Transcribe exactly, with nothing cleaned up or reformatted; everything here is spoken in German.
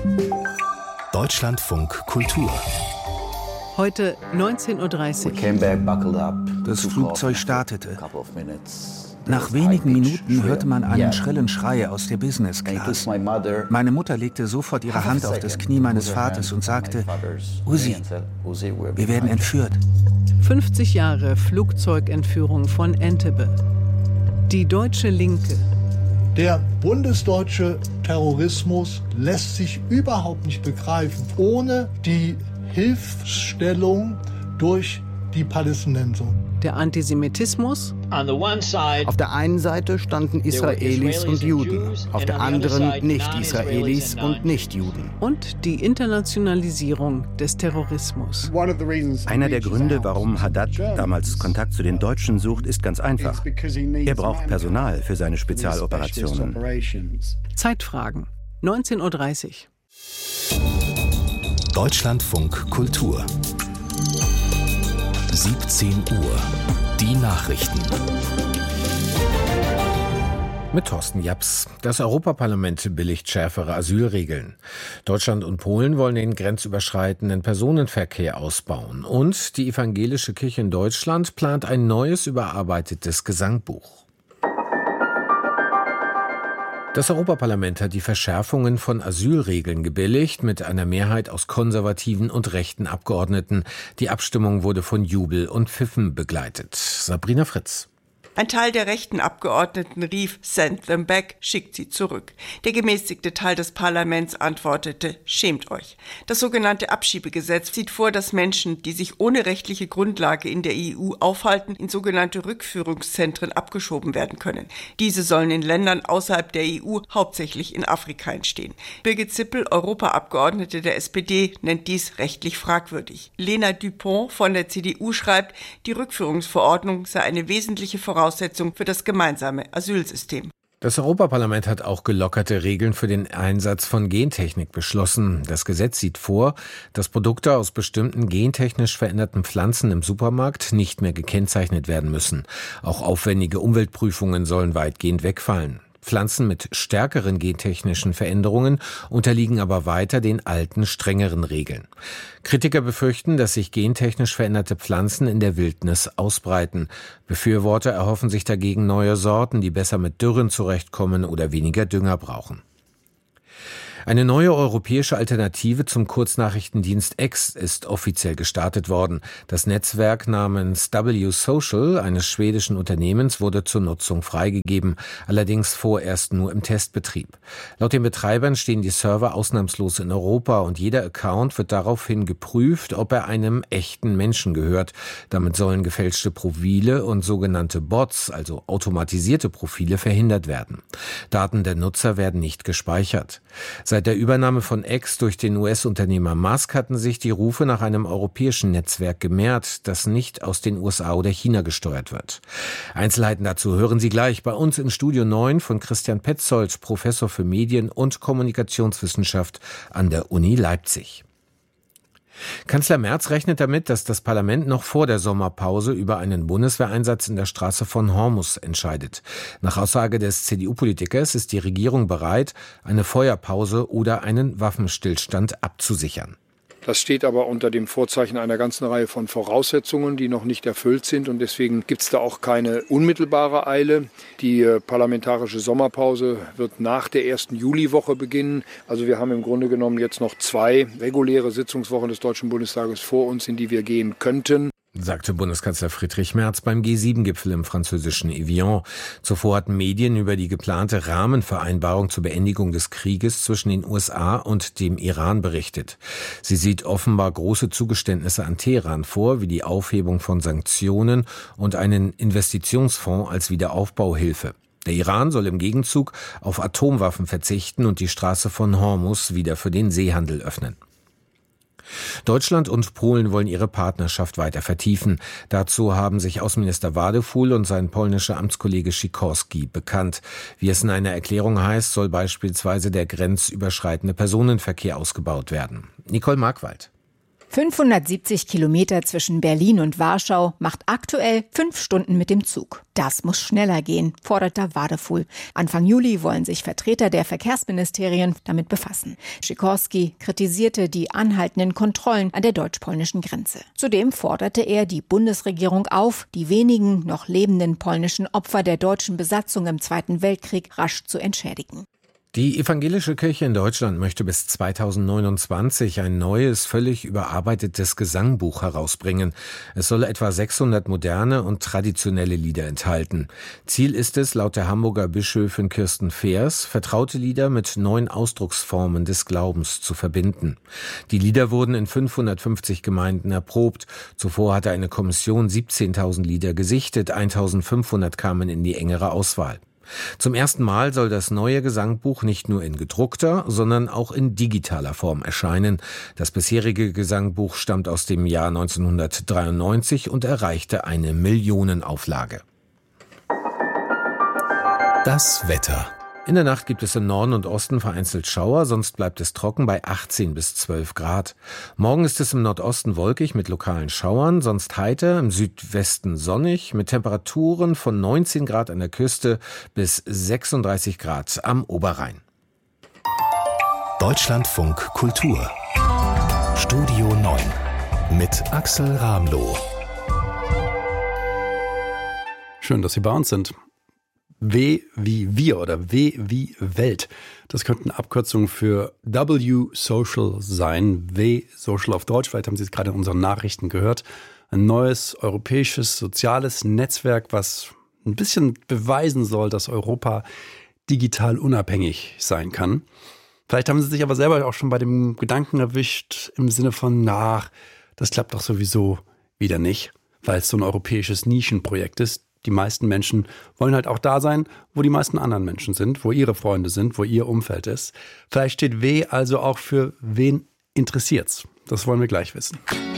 Deutschlandfunk Kultur. Heute neunzehn Uhr dreißig. Das Flugzeug startete. Nach wenigen Minuten hörte man einen schrillen Schrei aus der Business Class. Meine Mutter legte sofort ihre Hand auf das Knie meines Vaters und sagte: Uzi, wir werden entführt. fünfzig Jahre Flugzeugentführung von Entebbe. Die deutsche Linke. Der bundesdeutsche Terrorismus lässt sich überhaupt nicht begreifen ohne die Hilfsstellung durch die Palästinenser. Der Antisemitismus. Auf der einen Seite standen Israelis und Juden, auf der anderen Nicht-Israelis und Nicht-Juden. Und die Internationalisierung des Terrorismus. Einer der Gründe, warum Haddad damals Kontakt zu den Deutschen sucht, ist ganz einfach. Er braucht Personal für seine Spezialoperationen. Zeitfragen. neunzehn Uhr dreißig. Deutschlandfunk Kultur. siebzehn Uhr. Die Nachrichten. Mit Thorsten Japs. Das Europaparlament billigt schärfere Asylregeln. Deutschland und Polen wollen den grenzüberschreitenden Personenverkehr ausbauen. Und die Evangelische Kirche in Deutschland plant ein neues, überarbeitetes Gesangbuch. Das Europaparlament hat die Verschärfungen von Asylregeln gebilligt, mit einer Mehrheit aus konservativen und rechten Abgeordneten. Die Abstimmung wurde von Jubel und Pfiffen begleitet. Sabrina Fritz. Ein Teil der rechten Abgeordneten rief "Send them back", schickt sie zurück. Der gemäßigte Teil des Parlaments antwortete "Schämt euch". Das sogenannte Abschiebegesetz sieht vor, dass Menschen, die sich ohne rechtliche Grundlage in der E U aufhalten, in sogenannte Rückführungszentren abgeschoben werden können. Diese sollen in Ländern außerhalb der E U, hauptsächlich in Afrika, entstehen. Birgit Zippel, Europaabgeordnete der S P D, nennt dies rechtlich fragwürdig. Lena Dupont von der C D U schreibt, die Rückführungsverordnung sei eine wesentliche Voraussetzung Voraussetzung für das gemeinsame Asylsystem. Das Europaparlament hat auch gelockerte Regeln für den Einsatz von Gentechnik beschlossen. Das Gesetz sieht vor, dass Produkte aus bestimmten gentechnisch veränderten Pflanzen im Supermarkt nicht mehr gekennzeichnet werden müssen. Auch aufwendige Umweltprüfungen sollen weitgehend wegfallen. Pflanzen mit stärkeren gentechnischen Veränderungen unterliegen aber weiter den alten, strengeren Regeln. Kritiker befürchten, dass sich gentechnisch veränderte Pflanzen in der Wildnis ausbreiten. Befürworter erhoffen sich dagegen neue Sorten, die besser mit Dürren zurechtkommen oder weniger Dünger brauchen. Eine neue europäische Alternative zum Kurznachrichtendienst X ist offiziell gestartet worden. Das Netzwerk namens W Social eines schwedischen Unternehmens wurde zur Nutzung freigegeben, allerdings vorerst nur im Testbetrieb. Laut den Betreibern stehen die Server ausnahmslos in Europa und jeder Account wird daraufhin geprüft, ob er einem echten Menschen gehört. Damit sollen gefälschte Profile und sogenannte Bots, also automatisierte Profile, verhindert werden. Daten der Nutzer werden nicht gespeichert. Seit der Übernahme von X durch den U S-Unternehmer Musk hatten sich die Rufe nach einem europäischen Netzwerk gemehrt, das nicht aus den U S A oder China gesteuert wird. Einzelheiten dazu hören Sie gleich bei uns in Studio neun von Christian Petzold, Professor für Medien- und Kommunikationswissenschaft an der Uni Leipzig. Kanzler Merz rechnet damit, dass das Parlament noch vor der Sommerpause über einen Bundeswehreinsatz in der Straße von Hormuz entscheidet. Nach Aussage des C D U-Politikers ist die Regierung bereit, eine Feuerpause oder einen Waffenstillstand abzusichern. Das steht aber unter dem Vorzeichen einer ganzen Reihe von Voraussetzungen, die noch nicht erfüllt sind. Und deswegen gibt es da auch keine unmittelbare Eile. Die parlamentarische Sommerpause wird nach der ersten Juliwoche beginnen. Also wir haben im Grunde genommen jetzt noch zwei reguläre Sitzungswochen des Deutschen Bundestages vor uns, in die wir gehen könnten, sagte Bundeskanzler Friedrich Merz beim G sieben Gipfel im französischen Evian. Zuvor hatten Medien über die geplante Rahmenvereinbarung zur Beendigung des Krieges zwischen den U S A und dem Iran berichtet. Sie sieht offenbar große Zugeständnisse an Teheran vor, wie die Aufhebung von Sanktionen und einen Investitionsfonds als Wiederaufbauhilfe. Der Iran soll im Gegenzug auf Atomwaffen verzichten und die Straße von Hormuz wieder für den Seehandel öffnen. Deutschland und Polen wollen ihre Partnerschaft weiter vertiefen. Dazu haben sich Außenminister Wadeful und sein polnischer Amtskollege Sikorski bekannt. Wie es in einer Erklärung heißt, soll beispielsweise der grenzüberschreitende Personenverkehr ausgebaut werden. Nicole Markwald. fünfhundertsiebzig Kilometer zwischen Berlin und Warschau macht aktuell fünf Stunden mit dem Zug. Das muss schneller gehen, fordert der Wadefuhl. Anfang Juli wollen sich Vertreter der Verkehrsministerien damit befassen. Sikorski kritisierte die anhaltenden Kontrollen an der deutsch-polnischen Grenze. Zudem forderte er die Bundesregierung auf, die wenigen noch lebenden polnischen Opfer der deutschen Besatzung im Zweiten Weltkrieg rasch zu entschädigen. Die evangelische Kirche in Deutschland möchte bis zweitausendneunundzwanzig ein neues, völlig überarbeitetes Gesangbuch herausbringen. Es soll etwa sechshundert moderne und traditionelle Lieder enthalten. Ziel ist es, laut der Hamburger Bischöfin Kirsten Feers, vertraute Lieder mit neuen Ausdrucksformen des Glaubens zu verbinden. Die Lieder wurden in fünfhundertfünfzig Gemeinden erprobt. Zuvor hatte eine Kommission siebzehntausend Lieder gesichtet, eintausendfünfhundert kamen in die engere Auswahl. Zum ersten Mal soll das neue Gesangbuch nicht nur in gedruckter, sondern auch in digitaler Form erscheinen. Das bisherige Gesangbuch stammt aus dem Jahr neunzehnhundertdreiundneunzig und erreichte eine Millionenauflage. Das Wetter. In der Nacht gibt es im Norden und Osten vereinzelt Schauer, sonst bleibt es trocken bei achtzehn bis zwölf Grad. Morgen ist es im Nordosten wolkig mit lokalen Schauern, sonst heiter, im Südwesten sonnig mit Temperaturen von neunzehn Grad an der Küste bis sechsunddreißig Grad am Oberrhein. Deutschlandfunk Kultur. Studio neun mit Axel Ramloh. Schön, dass Sie bei uns sind. W wie wir oder W wie Welt. Das könnten Abkürzungen für W Social sein. W Social auf Deutsch. Vielleicht haben Sie es gerade in unseren Nachrichten gehört. Ein neues europäisches soziales Netzwerk, was ein bisschen beweisen soll, dass Europa digital unabhängig sein kann. Vielleicht haben Sie sich aber selber auch schon bei dem Gedanken erwischt im Sinne von, na, das klappt doch sowieso wieder nicht, weil es so ein europäisches Nischenprojekt ist. Die meisten Menschen wollen halt auch da sein, wo die meisten anderen Menschen sind, wo ihre Freunde sind, wo ihr Umfeld ist. Vielleicht steht W also auch für wen interessiert's. Das wollen wir gleich wissen.